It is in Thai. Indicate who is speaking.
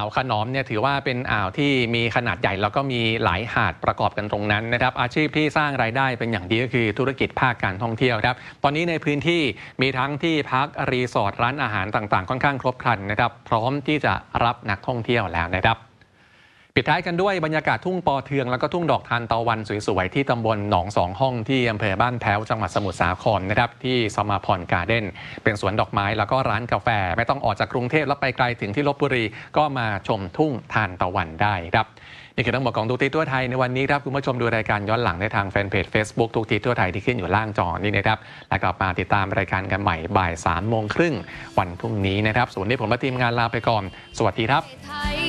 Speaker 1: าวขนอมเนี่ยถือว่าเป็นอ่าวที่มีขนาดใหญ่แล้วก็มีหลายหาดประกอบกันตรงนั้นนะครับอาชีพที่สร้างรายได้เป็นอย่างดีก็คือธุรกิจภาคการท่องเที่ยวครับตอนนี้ในพื้นที่มีทั้งที่พักรีสอร์ทร้านอาหารต่างๆค่อนข้างครบครันนะครับพร้อมที่จะรับนักท่องเที่ยวแล้วนะครับปิดท้ายกันด้วยบรรยากาศทุ่งปอเทืองแล้วก็ทุ่งดอกทานตะวันสวยๆที่ตำบลหนองสองห้องที่อำเภอบ้านแพ้วจังหวัดสมุทรสาครนะครับที่สมาพรการ์เด้นเป็นสวนดอกไม้แล้วก็ร้านกาแฟไม่ต้องออกจากกรุงเทพแล้วไปไกลถึงที่ลพบุรีก็มาชมทุ่งทานตะวันได้ครับนี่คือทั้งหมดของทุกทีทั่วไทยในวันนี้ครับคุณผู้ชมดูรายการย้อนหลังได้ทางแฟนเพจ Facebook ทุกทีทั่วไทยที่ขึ้นอยู่ล่างจอนี่นะครับและกลับมาติดตามรายการกันใหม่บ่าย 3:30 น.วันพรุ่งนี้นะครับส่วนนี้ผมและทีมงานลาไปก่อนสวัสดีครับ